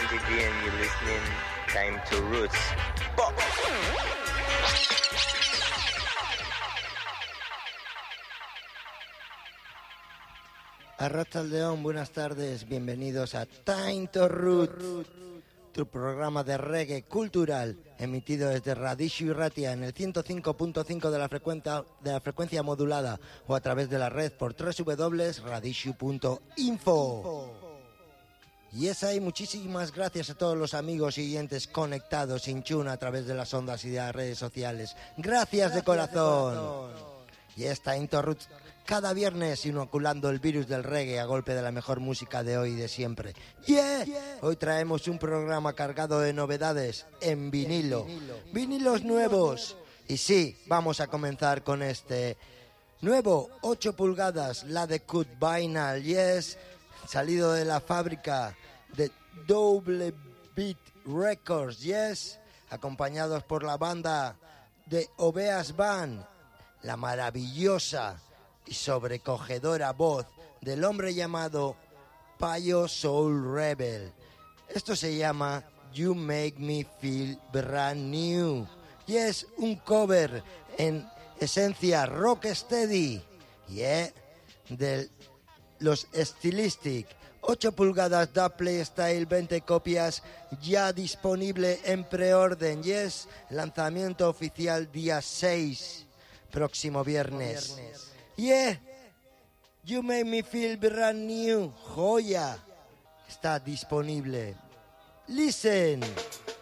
Sandy G and you're listening Time to Roots. Bo! Arratsaldeon, buenas tardes, bienvenidos a Time to Roots, tu programa de reggae cultural emitido desde Radishu Irratia en el 105.5 de la frecuencia modulada o a través de la red por www.radishu.info. Y muchísimas gracias a todos los amigos y oyentes conectados sin chuna a través de las ondas y de las redes sociales. Gracias de corazón. Y Time to Roots cada viernes inoculando el virus del reggae a golpe de la mejor música de hoy y de siempre. Hoy traemos un programa cargado de novedades en vinilo. Vinilos nuevos. Y sí, vamos a comenzar con este nuevo 8 pulgadas, la de Cut Vinyl, salido de la fábrica de Double Beat Records, acompañados por la banda de Obeas Band, la maravillosa y sobrecogedora voz del hombre llamado Payo Soul Rebel. Esto se llama You Make Me Feel Brand New y es un cover en esencia rocksteady de los Stylistic. 8 pulgadas da Playstyle, 20 copias ya disponible en preorden. Lanzamiento oficial día 6, próximo viernes. You Make Me Feel Brand New, joya, está disponible. Listen.